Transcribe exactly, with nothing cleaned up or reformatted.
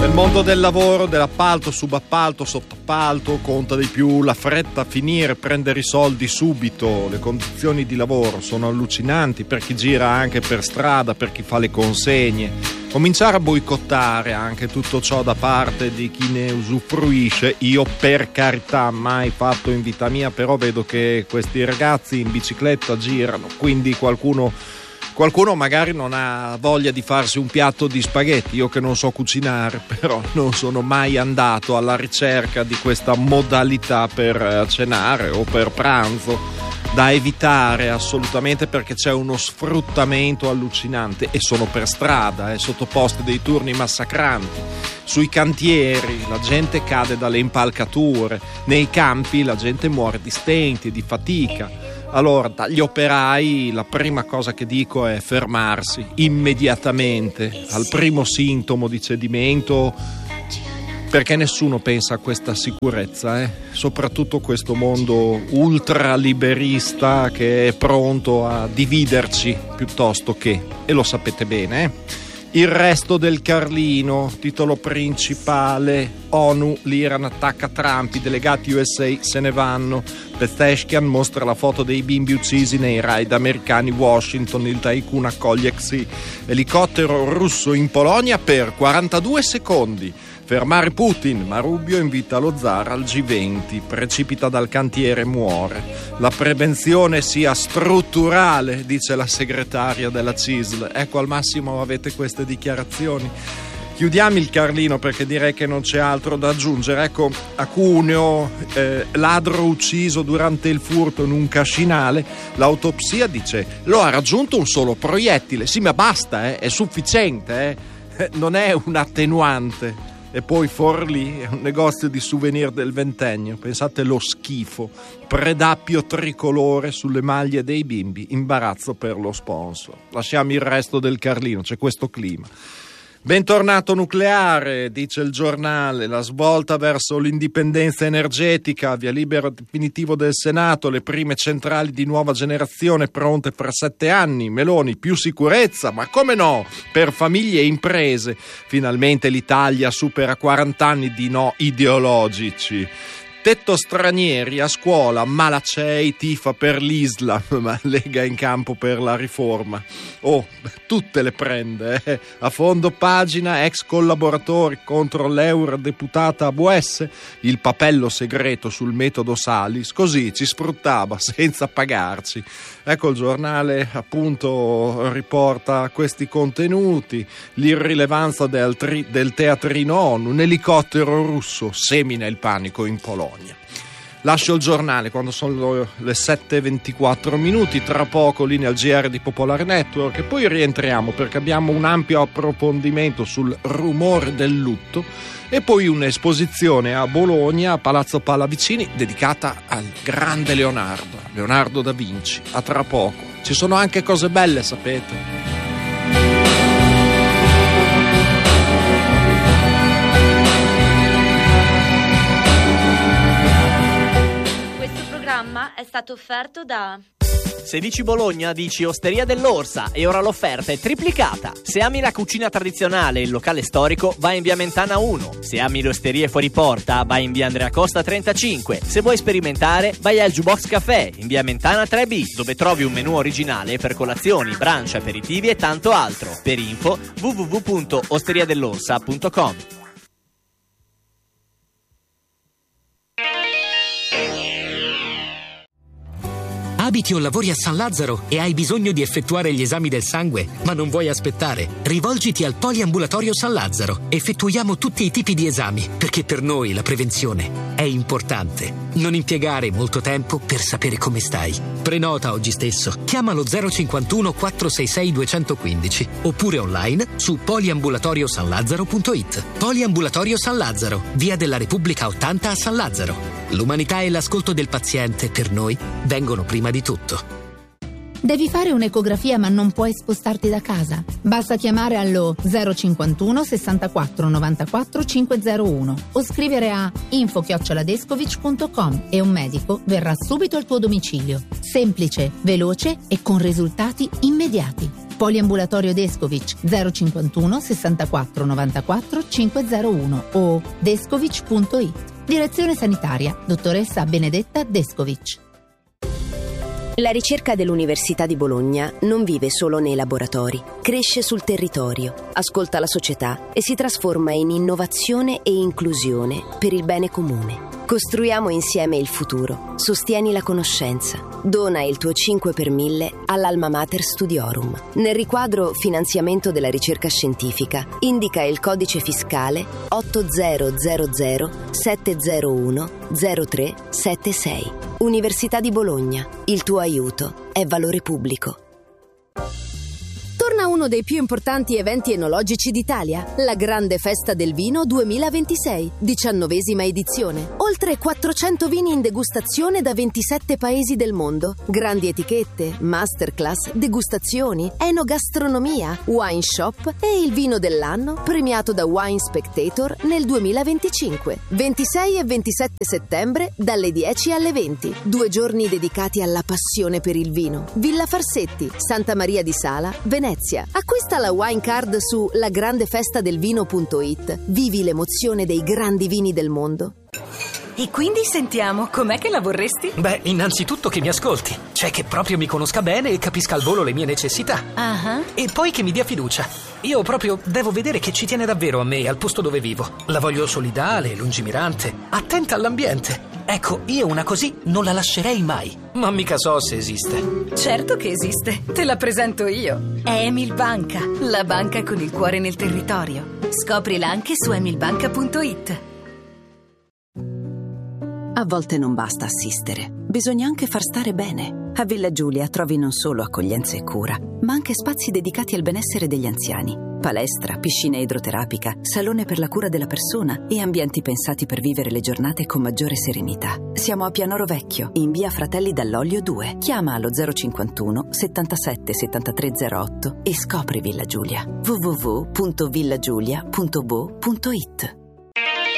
Nel mondo del lavoro, dell'appalto, subappalto, sottoappalto, conta di più la fretta a finire, prendere i soldi subito. Le condizioni di lavoro sono allucinanti per chi gira anche per strada, per chi fa le consegne. Cominciare a boicottare anche tutto ciò da parte di chi ne usufruisce. Io per carità mai fatto in vita mia, però vedo che questi ragazzi in bicicletta girano, quindi qualcuno... Qualcuno magari non ha voglia di farsi un piatto di spaghetti, io che non so cucinare, però non sono mai andato alla ricerca di questa modalità per cenare o per pranzo, da evitare assolutamente perché c'è uno sfruttamento allucinante e sono per strada, eh, sottoposti dei turni massacranti. Sui cantieri la gente cade dalle impalcature, nei campi la gente muore di stenti e di fatica. Allora, dagli operai la prima cosa che dico è fermarsi immediatamente al primo sintomo di cedimento, perché nessuno pensa a questa sicurezza, eh? Soprattutto questo mondo ultraliberista che è pronto a dividerci piuttosto che, e lo sapete bene, eh? Il resto del Carlino, titolo principale, ONU, l'Iran attacca Trump, i delegati U S A se ne vanno, Pezeshkian mostra la foto dei bimbi uccisi nei raid americani, Washington, il tycoon accoglie Xi, elicottero russo in Polonia per quarantadue secondi, fermare Putin, ma Rubio invita lo zar al G venti, precipita dal cantiere e muore. La prevenzione sia strutturale, dice la segretaria della C I S L. Ecco, al massimo avete queste dichiarazioni. Chiudiamo il Carlino perché direi che non c'è altro da aggiungere. Ecco, a Cuneo, eh, ladro ucciso durante il furto in un cascinale, l'autopsia dice lo ha raggiunto un solo proiettile. Sì, ma basta, eh, è sufficiente, eh. Non è un attenuante. E poi Forlì è un negozio di souvenir del ventennio, pensate lo schifo, predappio tricolore sulle maglie dei bimbi, imbarazzo per lo sponsor. Lasciamo il resto del Carlino, c'è questo clima. Bentornato nucleare, dice il giornale, la svolta verso l'indipendenza energetica, via libera definitivo del Senato, le prime centrali di nuova generazione pronte fra sette anni, Meloni più sicurezza, ma come no, per famiglie e imprese, finalmente l'Italia supera quaranta anni di no ideologici. Tetto stranieri a scuola, Malacei tifa per l'Islam, ma Lega in campo per la riforma. Oh, tutte le prende, eh. A fondo pagina, ex collaboratori contro l'eurodeputata Buesse, il papello segreto sul metodo Salis, così ci sfruttava senza pagarci. Ecco, il giornale appunto riporta questi contenuti, l'irrilevanza del, tri- del teatrino ONU, un elicottero russo semina il panico in Polonia. Lascio il giornale quando sono le sette e ventiquattro minuti, tra poco linea al G R di Popolare Network e poi rientriamo perché abbiamo un ampio approfondimento sul rumore del lutto e poi un'esposizione a Bologna, a Palazzo Pallavicini, dedicata al grande Leonardo, Leonardo da Vinci. A tra poco. Ci sono anche cose belle, sapete. È stato offerto da... Se dici Bologna, dici Osteria dell'Orsa e ora l'offerta è triplicata. Se ami la cucina tradizionale e il locale storico, vai in via Mentana uno. Se ami le osterie fuori porta, vai in via Andrea Costa trentacinque. Se vuoi sperimentare, vai al Jukebox Café in via Mentana tre bis, dove trovi un menù originale per colazioni, brunch, aperitivi e tanto altro. Per info w w w punto osteria dell'orsa punto com. Abiti o lavori a San Lazzaro e hai bisogno di effettuare gli esami del sangue, ma non vuoi aspettare? Rivolgiti al Poliambulatorio San Lazzaro. Effettuiamo tutti i tipi di esami, perché per noi la prevenzione è importante. Non impiegare molto tempo per sapere come stai. Prenota oggi stesso. Chiamalo zero cinquantuno quattrocentosessantai duecentoquindici oppure online su poliambulatorio san lazzaro punto it. Poliambulatorio San Lazzaro, via della Repubblica ottanta a San Lazzaro. L'umanità e l'ascolto del paziente per noi vengono prima di tutto. Devi fare un'ecografia ma non puoi spostarti da casa? Basta chiamare allo zero cinquantuno sessantaquattro novantaquattro cinquecentouno o scrivere a info chiocciola descovich punto com e un medico verrà subito al tuo domicilio. Semplice, veloce e con risultati immediati. Poliambulatorio Descovic zero cinquantuno sessantaquattro novantaquattro cinquecentouno o descovic punto it. Direzione sanitaria, dottoressa Benedetta Descovic. La ricerca dell'Università di Bologna non vive solo nei laboratori, cresce sul territorio, ascolta la società e si trasforma in innovazione e inclusione per il bene comune. Costruiamo insieme il futuro. Sostieni la conoscenza. Dona il tuo cinque per mille all'Alma Mater Studiorum. Nel riquadro Finanziamento della ricerca scientifica indica il codice fiscale otto zero zero zero sette zero uno zero tre sette sei. Università di Bologna. Il tuo aiuto è valore pubblico. Torna uno dei più importanti eventi enologici d'Italia, la Grande Festa del Vino duemilaventisei, diciannovesima edizione. Oltre quattrocento vini in degustazione da ventisette paesi del mondo. Grandi etichette, masterclass, degustazioni, enogastronomia, wine shop e il vino dell'anno premiato da Wine Spectator nel duemilaventicinque. ventisei e ventisette settembre dalle dieci alle venti. Due giorni dedicati alla passione per il vino. Villa Farsetti, Santa Maria di Sala, Venezia. Acquista la wine card su la grande festa del vino punto it. Vivi l'emozione dei grandi vini del mondo. E quindi sentiamo, com'è che la vorresti? Beh, innanzitutto che mi ascolti, cioè che proprio mi conosca bene e capisca al volo le mie necessità. Uh-huh. E poi che mi dia fiducia. Io proprio devo vedere che ci tiene davvero a me e al posto dove vivo. La voglio solidale, lungimirante, attenta all'ambiente. Ecco, io una così non la lascerei mai. Ma mica so se esiste. Certo che esiste, te la presento io. È Emil Banca, la banca con il cuore nel territorio. Scoprila anche su emilbanca punto it. A volte non basta assistere, bisogna anche far stare bene. A Villa Giulia trovi non solo accoglienza e cura, ma anche spazi dedicati al benessere degli anziani. Palestra, piscina idroterapica, salone per la cura della persona e ambienti pensati per vivere le giornate con maggiore serenità. Siamo a Pianoro Vecchio, in via Fratelli Dall'Olio due. Chiama allo zero cinquantuno settantasette settantatré zero otto e scopri Villa Giulia. w w w punto villagiulia punto bo punto it.